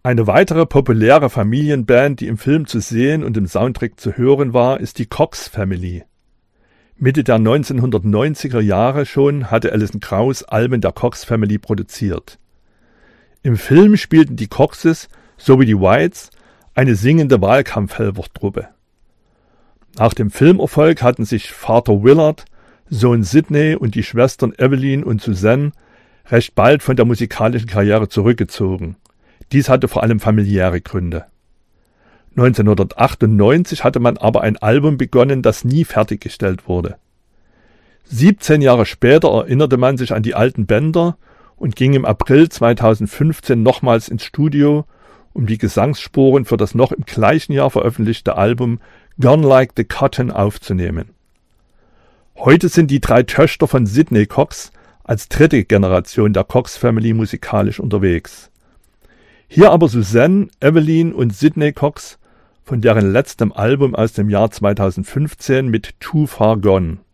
Eine weitere populäre Familienband, die im Film zu sehen und im Soundtrack zu hören war, ist die Cox Family. Mitte der 1990er Jahre schon hatte Alison Krauss Alben der Cox Family produziert. Im Film spielten die Coxes sowie die Whites eine singende Wahlkampfhelfertruppe. Nach dem Filmerfolg hatten sich Vater Willard, Sohn Sidney und die Schwestern Evelyn und Suzanne recht bald von der musikalischen Karriere zurückgezogen. Dies hatte vor allem familiäre Gründe. 1998 hatte man aber ein Album begonnen, das nie fertiggestellt wurde. 17 Jahre später erinnerte man sich an die alten Bänder und ging im April 2015 nochmals ins Studio, um die Gesangsspuren für das noch im gleichen Jahr veröffentlichte Album Gone Like the Cotton aufzunehmen. Heute sind die 3 Töchter von Sidney Cox als dritte Generation der Cox Family musikalisch unterwegs. Hier aber Suzanne, Evelyn und Sidney Cox von deren letztem Album aus dem Jahr 2015 mit Too Far Gone.